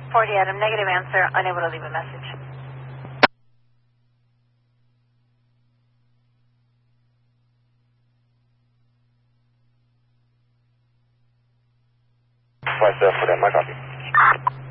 40 Adam, negative answer, unable to leave a message. Flight 40 Adam, my copy.